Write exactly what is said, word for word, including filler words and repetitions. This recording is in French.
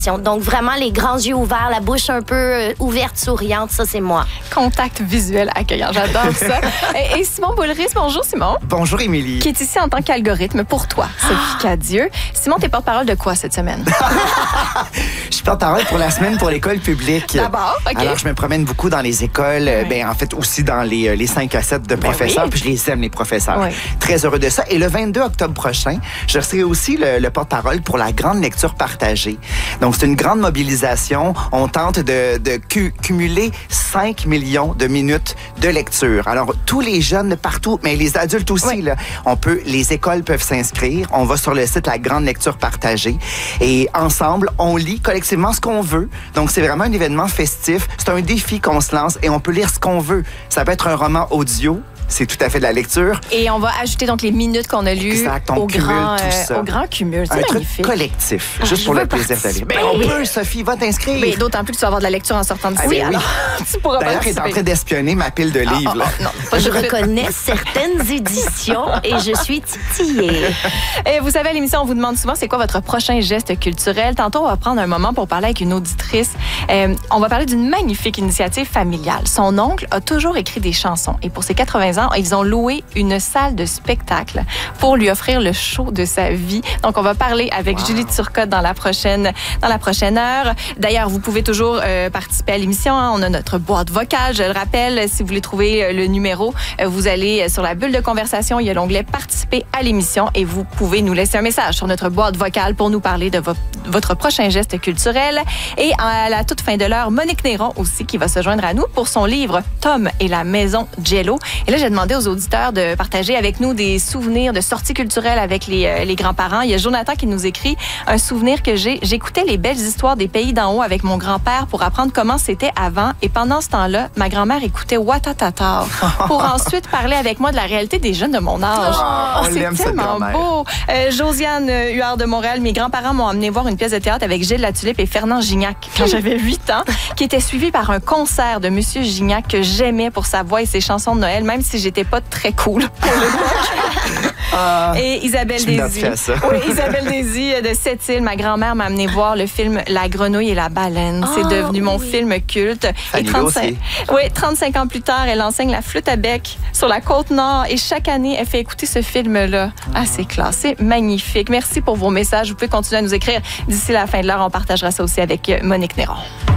Donc, vraiment, les grands yeux ouverts, la bouche un peu euh, ouverte, souriante, ça, c'est moi. Contact visuel accueillant, j'adore ça. et, et Simon Boulris, bonjour Simon. Bonjour Émilie. Qui est ici en tant qu'algorithme pour toi, Sophie Cadieux. Simon, t'es porte-parole de quoi cette semaine? Je suis porte-parole pour la semaine pour l'école publique. D'abord, OK. Alors, je me promène beaucoup dans les écoles, oui. ben, en fait, aussi dans les, les cinq à sept de professeurs, ben oui. puis je les aime, les professeurs. Oui. Très heureux de ça. Et le vingt-deux octobre prochain, je serai aussi le, le porte-parole pour la grande lecture partagée. Donc, c'est une grande mobilisation. On tente de, de cu- cumuler cinq millions de minutes de lecture. Alors, tous les jeunes de partout, mais les adultes aussi, oui. là, on peut, les écoles peuvent s'inscrire. On va sur le site La Grande Lecture Partagée et ensemble, on lit collectivement ce qu'on veut. Donc, c'est vraiment un événement festif. C'est un défi qu'on se lance et on peut lire ce qu'on veut. Ça peut être un roman audio. C'est tout à fait de la lecture. Et on va ajouter donc les minutes qu'on a lues exact, on au, grand, tout ça. Euh, au grand cumul. C'est un magnifique. Truc collectif, ah, juste pour le plaisir d'aller. Ben, on peut, Sophie, va t'inscrire. Mais d'autant plus que tu vas avoir de la lecture en sortant d'ici. Ah, oui, alors, oui. tu pourras D'ailleurs, participer. il est en train d'espionner ma pile de livres. Ah, ah, non, je reconnais certaines éditions et je suis titillée. Et vous savez, à l'émission, on vous demande souvent c'est quoi votre prochain geste culturel. Tantôt, on va prendre un moment pour parler avec une auditrice. Euh, on va parler d'une magnifique initiative familiale. Son oncle a toujours écrit des chansons et pour ses quatre-vingts ans, ils ont loué une salle de spectacle pour lui offrir le show de sa vie. Donc, on va parler avec wow. Julie Turcotte dans la prochaine, dans la prochaine heure. D'ailleurs, vous pouvez toujours euh, participer à l'émission. Hein. On a notre boîte vocale. Je le rappelle, si vous voulez trouver le numéro, euh, vous allez sur la bulle de conversation. Il y a l'onglet « Participer à l'émission » et vous pouvez nous laisser un message sur notre boîte vocale pour nous parler de vo- votre prochain geste culturel. Et à la toute fin de l'heure, Monique Néron aussi qui va se joindre à nous pour son livre « Tom et la maison Jello ». Et là, j'ai demandé aux auditeurs de partager avec nous des souvenirs de sorties culturelles avec les, euh, les grands-parents. Il y a Jonathan qui nous écrit un souvenir que j'ai. J'écoutais les belles histoires des pays d'en haut avec mon grand-père pour apprendre comment c'était avant. Et pendant ce temps-là, ma grand-mère écoutait Watatata pour ensuite parler avec moi de la réalité des jeunes de mon âge. Oh, oh, c'est tellement beau. Euh, Josiane Huard de Montréal, mes grands-parents m'ont amené voir une pièce de théâtre avec Gilles Latulippe et Fernand Gignac quand j'avais huit ans, qui était suivi par un concert de Monsieur Gignac que j'aimais pour sa voix et ses chansons de Noël, même si j'étais pas très cool pour l'époque. Ah, et Isabelle Désy. Oui, Isabelle Désy de Sept-Îles. Ma grand-mère m'a amené voir le film La grenouille et la baleine. Oh, c'est devenu mon oui. film culte. Fanny et trente-cinq, oui, trente-cinq ans plus tard, elle enseigne la flûte à bec sur la Côte-Nord et chaque année, elle fait écouter ce film-là. Ah, c'est classe, c'est magnifique. Merci pour vos messages. Vous pouvez continuer à nous écrire. D'ici la fin de l'heure, on partagera ça aussi avec Monique Néron.